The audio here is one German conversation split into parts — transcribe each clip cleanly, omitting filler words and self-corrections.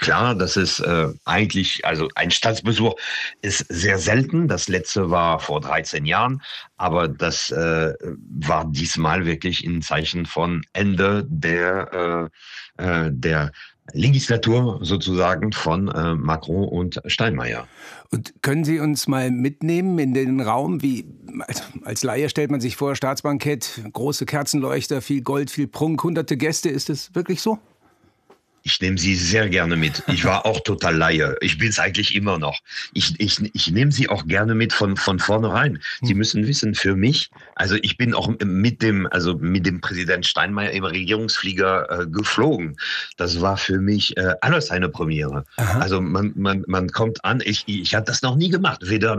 klar, das ist eigentlich, also ein Staatsbesuch ist sehr selten. Das letzte war vor 13 Jahren, aber das war diesmal wirklich ein Zeichen von Ende der Legislatur sozusagen von Macron und Steinmeier. Und können Sie uns mal mitnehmen in den Raum, als Laie stellt man sich vor, Staatsbankett, große Kerzenleuchter, viel Gold, viel Prunk, hunderte Gäste, ist das wirklich so? Ich nehme Sie sehr gerne mit. Ich war auch total Laie. Ich bin es eigentlich immer noch. Ich nehme Sie auch gerne mit von vornherein. Sie müssen wissen, für mich, also ich bin auch mit dem Präsident Steinmeier im Regierungsflieger geflogen. Das war für mich alles eine Premiere. Aha. Also man kommt an, ich hatte das noch nie gemacht, weder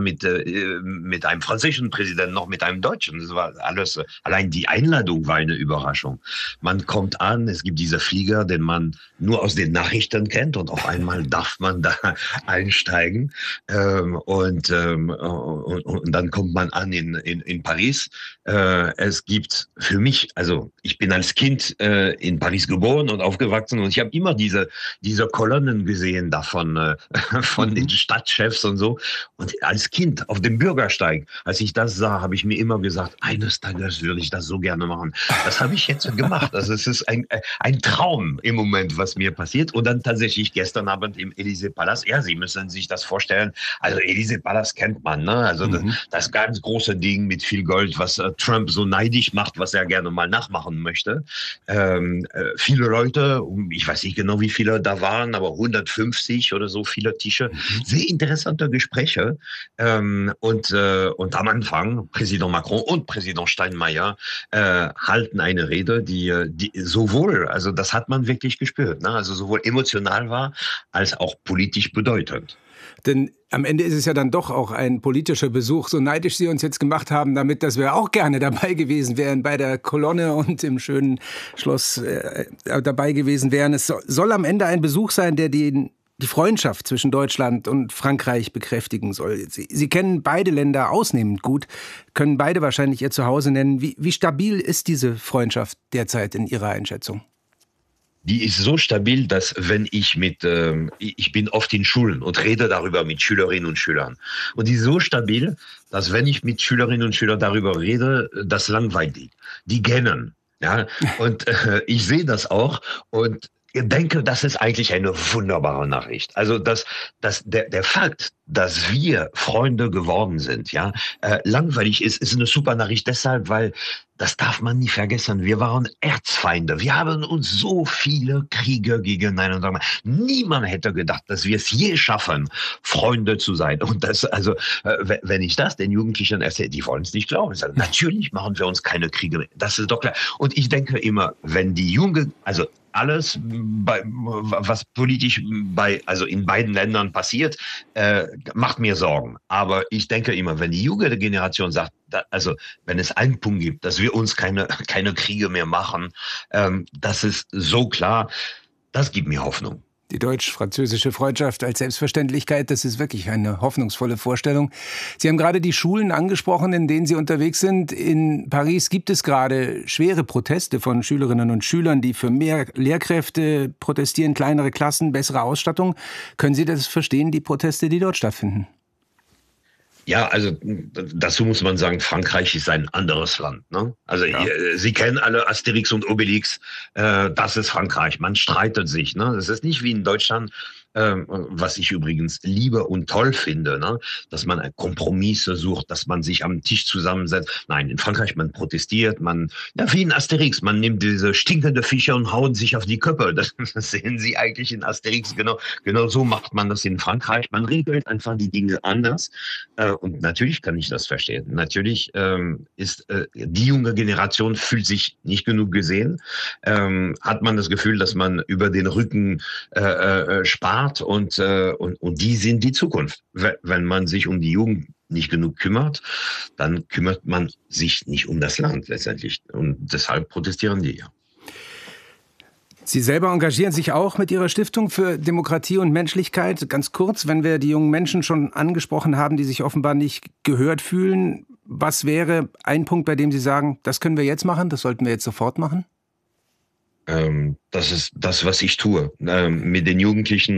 mit einem französischen Präsidenten noch mit einem deutschen. Das war alles, allein die Einladung war eine Überraschung. Man kommt an, es gibt diese Flieger, den man nur aus den Nachrichten kennt und auf einmal darf man da einsteigen und dann kommt man an in Paris. Es gibt für mich, also ich bin als Kind in Paris geboren und aufgewachsen und ich habe immer diese Kolonnen gesehen davon von den Stadtchefs und so. Und als Kind auf dem Bürgersteig, als ich das sah, habe ich mir immer gesagt, eines Tages würde ich das so gerne machen. Das habe ich jetzt gemacht. Also es ist ein Traum im Moment, was mir passiert. Und dann tatsächlich gestern Abend im Élysée-Palast. Ja, Sie müssen sich das vorstellen. Also Élysée-Palast kennt man, ne? Also das ganz große Ding mit viel Gold, was Trump so neidisch macht, was er gerne mal nachmachen möchte. Viele Leute, ich weiß nicht genau, wie viele da waren, aber 150 oder so viele Tische. Sehr interessante Gespräche. Und am Anfang Präsident Macron und Präsident Steinmeier halten eine Rede, die sowohl, also das hat man wirklich gespürt, ne? Also sowohl emotional war, als auch politisch bedeutend. Denn am Ende ist es ja dann doch auch ein politischer Besuch, so neidisch Sie uns jetzt gemacht haben, damit, dass wir auch gerne dabei gewesen wären bei der Kolonne und im schönen Schloss dabei gewesen wären. Es soll am Ende ein Besuch sein, der die Freundschaft zwischen Deutschland und Frankreich bekräftigen soll. Sie kennen beide Länder ausnehmend gut, können beide wahrscheinlich Ihr Zuhause nennen. Wie stabil ist diese Freundschaft derzeit in Ihrer Einschätzung? Die ist so stabil, dass wenn ich ich bin oft in Schulen und rede darüber mit Schülerinnen und Schülern. Und die ist so stabil, dass wenn ich mit Schülerinnen und Schülern darüber rede, das langweilt die. Die kennen. Ja, und ich sehe das auch und ich denke, das ist eigentlich eine wunderbare Nachricht. Also, der Fakt, dass wir Freunde geworden sind, ja, langweilig ist eine super Nachricht deshalb, weil das darf man nie vergessen. Wir waren Erzfeinde. Wir haben uns so viele Kriege gegeneinander. Niemand hätte gedacht, dass wir es je schaffen, Freunde zu sein. Und das, also, wenn ich das den Jugendlichen erzähle, die wollen es nicht glauben. Ich sage, natürlich machen wir uns keine Kriege mehr. Das ist doch klar. Und ich denke immer, wenn die also alles, was politisch also in beiden Ländern passiert, macht mir Sorgen. Aber ich denke immer, wenn die junge Generation sagt, also wenn es einen Punkt gibt, dass wir uns keine Kriege mehr machen, das ist so klar, das gibt mir Hoffnung. Die deutsch-französische Freundschaft als Selbstverständlichkeit, das ist wirklich eine hoffnungsvolle Vorstellung. Sie haben gerade die Schulen angesprochen, in denen Sie unterwegs sind. In Paris gibt es gerade schwere Proteste von Schülerinnen und Schülern, die für mehr Lehrkräfte protestieren, kleinere Klassen, bessere Ausstattung. Können Sie das verstehen, die Proteste, die dort stattfinden? Ja, also dazu muss man sagen, Frankreich ist ein anderes Land. Ne? Also ja. Sie kennen alle Asterix und Obelix, das ist Frankreich. Man streitet sich. Ne? Das ist nicht wie in Deutschland, was ich übrigens liebe und toll finde, ne? Dass man Kompromisse sucht, dass man sich am Tisch zusammensetzt. Nein, in Frankreich, man protestiert, wie in Asterix, man nimmt diese stinkende Fische und haut sich auf die Köpfe. Das sehen Sie eigentlich in Asterix. Genau so macht man das in Frankreich. Man regelt einfach die Dinge anders. Und natürlich kann ich das verstehen. Natürlich ist die junge Generation fühlt sich nicht genug gesehen, hat man das Gefühl, dass man über den Rücken spart und die sind die Zukunft. Wenn man sich um die Jugend nicht genug kümmert, dann kümmert man sich nicht um das Land letztendlich. Und deshalb protestieren die ja. Sie selber engagieren sich auch mit Ihrer Stiftung für Demokratie und Menschlichkeit. Ganz kurz, wenn wir die jungen Menschen schon angesprochen haben, die sich offenbar nicht gehört fühlen, was wäre ein Punkt, bei dem Sie sagen, das können wir jetzt machen, das sollten wir jetzt sofort machen? Das ist das, was ich tue. Mit den Jugendlichen